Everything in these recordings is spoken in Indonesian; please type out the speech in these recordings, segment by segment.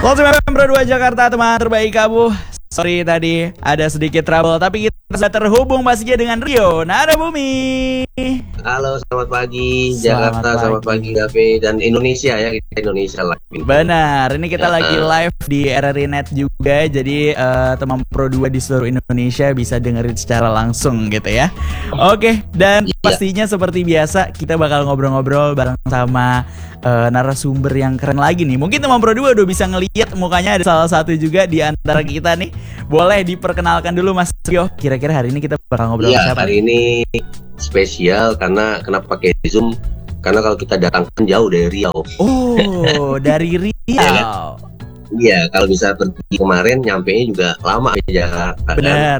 FM Pro 2 Jakarta, teman terbaik kamu. Sorry tadi ada sedikit trouble, tapi kita sudah terhubung pastinya dengan Rio Narabumi. Halo, selamat pagi Jakarta, selamat pagi Gape dan Indonesia ya, kita Indonesia live. Benar, ini kita lagi live di RRI Net juga, jadi teman Pro 2 di seluruh Indonesia bisa dengerin secara langsung gitu ya. Oke, dan pastinya seperti biasa kita bakal ngobrol-ngobrol bareng sama narasumber yang keren lagi nih. Mungkin teman Pro 2 udah bisa ngelihat mukanya, ada salah satu juga di antara kita nih. Boleh diperkenalkan dulu Mas Rio. Kira-kira hari ini kita bakal ngobrol siapa? Hari ini spesial karena kenapa pakai Zoom? Karena kalau kita datang kan jauh dari Riau. Oh, dari Riau. Iya, kalau bisa pergi kemarin nyampenya juga lama di Jakarta.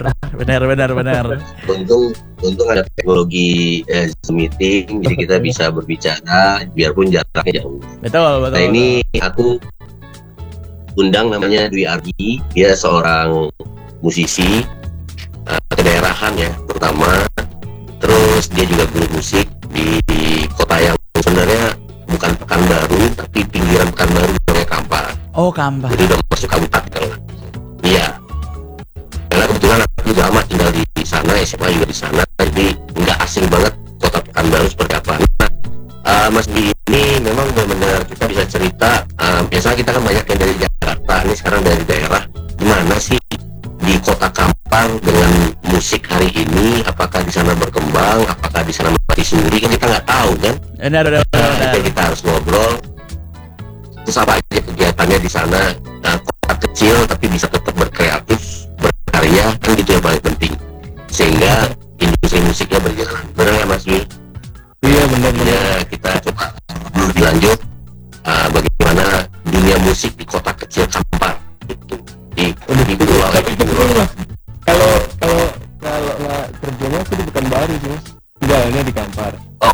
Benar. Untung ada teknologi Zoom meeting, jadi kita bisa berbicara biarpun jaraknya jauh. Betul. Nah ini aku undang namanya Dwi Argi, dia seorang musisi kedaerahan ya pertama. Terus dia juga guru musik di kota yang sebenarnya bukan Pekanbaru tapi pinggiran Pekanbaru, namanya Kampar. Oh, Kampar. Jadi udah masuk kabupaten. Iya. Karena kebetulan aku lama tinggal di sana, SMA juga di sana, jadi nggak asing banget kota Pekanbaru seperti apa. Nah, Mas Dwi ini memang benar-benar kita bisa cerita. Biasanya kita kan banyak yang dari Jakarta, ini sekarang dari daerah. Gimana sih di kota Kampar dengan musik hari ini? Apakah di sana berkembang? Apakah di sana mati suri? Kan kita nggak tahu kan? Benar. Jadi kita harus ngobrol. Terus apa aja kegiatannya di sana? Kota kecil tapi bisa tetap berkreatif, berkarya, kan gitu yang paling penting. Sehingga industri musiknya berjalan. Benar ya Mas Dwi? Iya benar. Ya, kita coba dulu dilanjut bagaimana dunia musik di kota kecil Kampar itu di Pulau. Kalau nggak kerjanya sih di Pekanbaru sih Mas, tinggalnya di Kampar.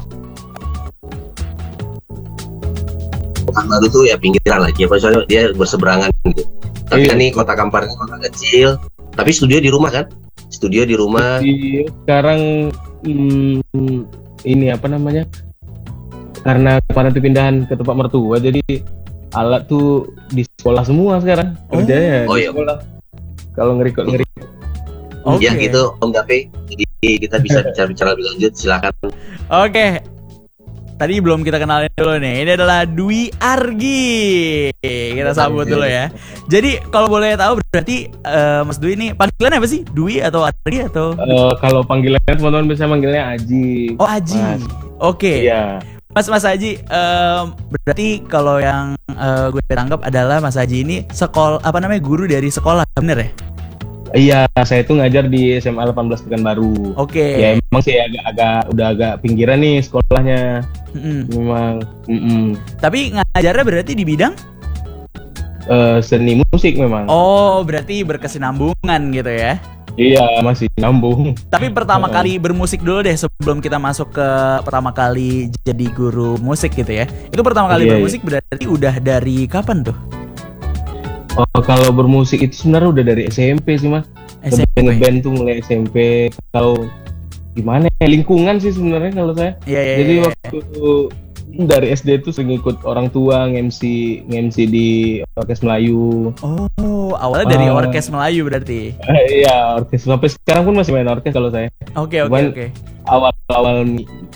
Pekanbaru tuh ya pinggiran lagi, apa soalnya dia berseberangan gitu. Tapi kan nih kota Kampar kan kota kecil, tapi studio di rumah kan? Studio di rumah. Sekarang ini apa namanya? Karena kemarin pindahan ke tempat mertua, jadi alat tuh di sekolah semua sekarang. Kerjanya di sekolah. Kalau nge-record. Ya gitu Om Gape. Jadi kita bisa bicara lebih lanjut, silakan. Oke. Tadi belum kita kenalin dulu nih. Ini adalah Dwi Argi. Kita sambut dulu ya. Jadi kalau boleh tahu berarti Mas Dwi ini panggilan apa sih? Dwi atau Argi atau? Kalau panggilan teman-teman bisa manggilnya Aji. Oh, Aji. Oke. Iya. Mas Haji, berarti kalau yang gue tangkap adalah Mas Haji ini guru dari sekolah, bener ya? Iya, saya itu ngajar di SMA 18 Pekanbaru. Oke. Ya emang sih udah agak pinggiran nih sekolahnya. Memang. Tapi ngajarnya berarti di bidang? Seni musik memang. Oh, berarti berkesinambungan gitu ya? Iya, masih nyambung. Tapi pertama kali bermusik dulu deh sebelum kita masuk ke pertama kali jadi guru musik gitu ya. Itu pertama kali bermusik berarti udah dari kapan tuh? Oh, kalau bermusik itu sebenarnya udah dari SMP sih Mas. SMP. Ngeband tuh mulai SMP. Kalau gimana ya, lingkungan sih sebenarnya kalau saya. Jadi waktu dari SD tuh sering ikut orang tua nge-MC di orkes Melayu. Oh, awalnya dari orkes Melayu berarti. Iya, orkes sampai sekarang pun masih main orkes kalau saya. Oke. Awal-awal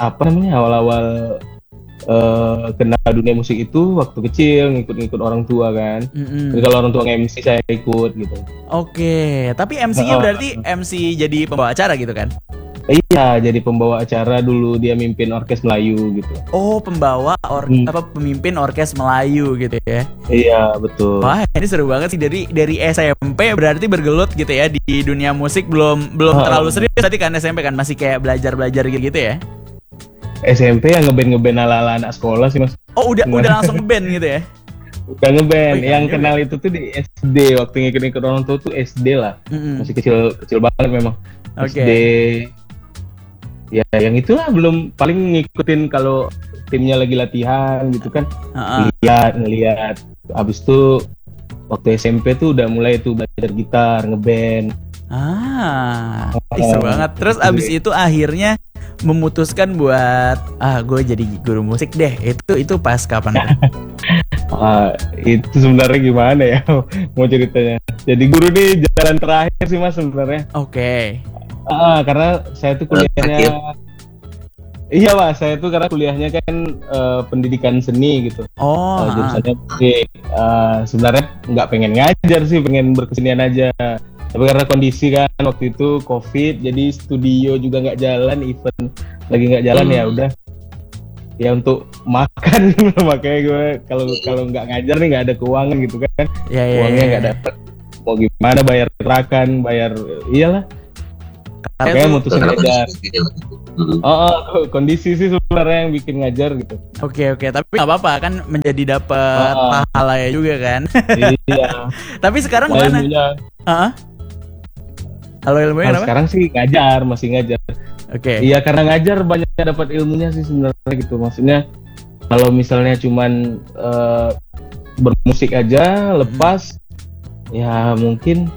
kenal dunia musik itu waktu kecil ngikut orang tua kan. Jadi kalau orang tua nge-MC saya ikut gitu. Oke, tapi MC-nya berarti MC jadi pembawa acara gitu kan? Iya, jadi pembawa acara dulu, dia mimpin orkes Melayu gitu. Oh, pemimpin orkes Melayu gitu ya? Iya, betul. Wah, ini seru banget sih, dari SMP berarti bergelut gitu ya di dunia musik, belum terlalu serius tadi kan SMP kan masih kayak belajar gitu ya? SMP yang ngeband ala-ala anak sekolah sih Mas. Oh, udah langsung ngeband gitu ya? Udah ngeband, yang kenal itu tuh di SD, waktu ngikut-ngikut orang tua tuh SD lah. Masih kecil banget memang. SD. Ya yang itulah, belum paling ngikutin kalau timnya lagi latihan gitu kan. Ngeliat. Abis itu waktu SMP tuh udah mulai tuh belajar gitar, ngeband. Seru banget. Terus abis itu akhirnya memutuskan buat gue jadi guru musik deh. Itu pas kapan? Itu sebenarnya gimana ya mau ceritanya. Jadi guru nih jalan terakhir sih Mas sebenarnya. Oke. Karena saya tuh kuliahnya iya Mas, saya tuh karena kuliahnya kan pendidikan seni gitu. Jurusannya musik. Sebenarnya nggak pengen ngajar sih, pengen berkesenian aja. Tapi karena kondisi kan waktu itu COVID, jadi studio juga nggak jalan, event lagi nggak jalan, ya udah. Ya untuk makan makanya gue kalau nggak ngajar nih nggak ada keuangan gitu kan. Uangnya nggak dapet. Mau gimana bayar kontrakan, bayar iyalah. Makanya mutusin ngajar. Kondisi sih sebenarnya yang bikin ngajar gitu. Oke, tapi nggak apa-apa kan, menjadi dapat pahala ya juga kan. Iya. Tapi sekarang gimana? Kalau ilmunya apa? Sekarang sih masih ngajar. Oke. Iya, karena ngajar banyak dapat ilmunya sih sebenarnya gitu. Maksudnya kalau misalnya cuman bermusik aja lepas, ya mungkin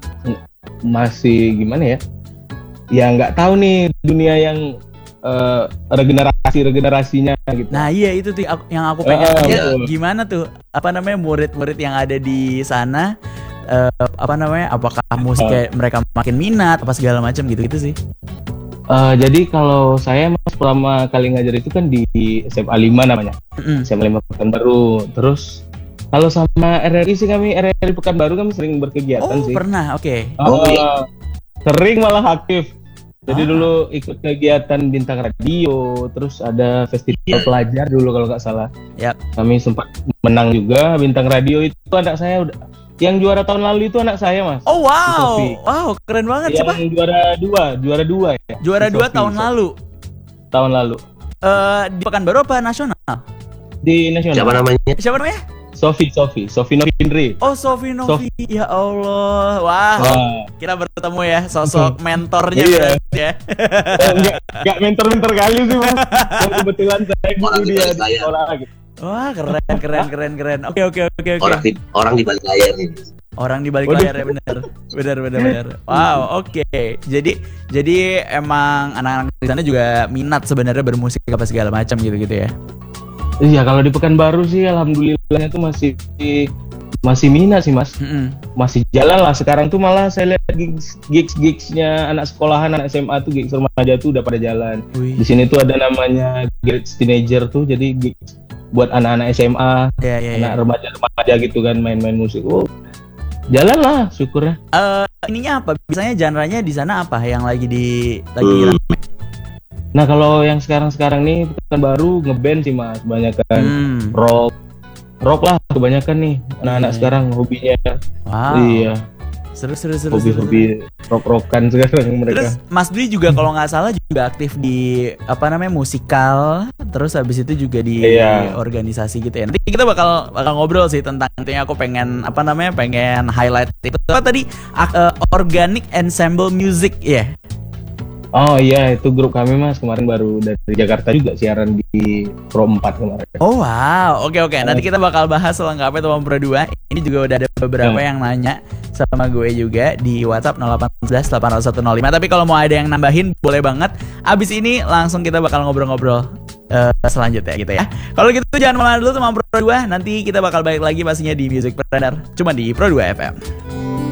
masih gimana ya? Ya nggak tahu nih dunia yang regenerasinya gitu. Nah iya itu tuh yang aku pengen tanya, gimana tuh murid-murid yang ada di sana, apakah musik mereka makin minat apa segala macam gitu sih. Jadi kalau saya Mas pertama kali ngajar itu kan di SMA 5 namanya. SMA 5 Pekanbaru. Terus kalau sama RRI sih kami RRI Pekanbaru kami sering berkegiatan sih. Oh pernah, oke. Sering malah aktif. Jadi dulu ikut kegiatan Bintang Radio, terus ada festival pelajar dulu kalau nggak salah. Kami sempat menang juga Bintang Radio, itu anak saya udah yang juara tahun lalu itu anak saya Mas. Oh wow, wow keren banget. Siapa? Yang juara dua ya. Juara 2 tahun lalu. Tahun lalu. Di Pekanbaru apa nasional? Di nasional. Siapa namanya? Sofi Novindri. Oh Sofi. Ya Allah. Wah. Kita bertemu ya, sosok mentornya berarti ya. Enggak mentor kali sih Mas. Kebetulan saya guru dia di sekolah gitu. Wah keren. Oke. Orang di balik layar ini. Orang di balik layar ya, benar. Wow, oke. Jadi emang anak-anak di sana juga minat sebenarnya bermusik apa segala macam gitu ya. Iya, kalau di Pekanbaru sih alhamdulillahnya tuh masih minat sih Mas. Masih jalan lah. Sekarang tuh malah saya lihat gigs-gigsnya anak sekolahan, anak SMA tuh, gigs remaja tuh udah pada jalan. Di sini tuh ada namanya gigs teenager tuh, jadi gigs buat anak-anak SMA, anak remaja gitu kan, main-main musik. Jalan lah, syukurnya. Ininya apa? Biasanya genre-nya di sana apa yang lagi rame? Nah kalau yang sekarang nih Pekanbaru ngeband sih Mas, kebanyakan rock lah kebanyakan nih anak-anak sekarang hobinya. Wow. Iya. Seru. Hobi rock-rockan sekarang mereka. Terus Mas Dwi juga kalau nggak salah juga aktif di musikal, terus habis itu juga di organisasi gitu ya. Nanti kita bakal ngobrol sih tentang itu yang aku pengen pengen highlight itu. Apa tadi Organic Ensemble Music ya? Oh iya, itu grup kami Mas, kemarin baru dari Jakarta juga siaran di Pro 4 kemarin. Oh wow, oke. Nanti kita bakal bahas selengkapnya teman Pro 2. Ini juga udah ada beberapa yang nanya sama gue juga di WhatsApp 0811 80105. Tapi kalau mau ada yang nambahin boleh banget. Abis ini langsung kita bakal ngobrol-ngobrol selanjutnya gitu ya. Kalau gitu jangan kemana dulu teman Pro 2. Nanti kita bakal balik lagi pastinya di Music Planner, cuma di Pro 2 FM.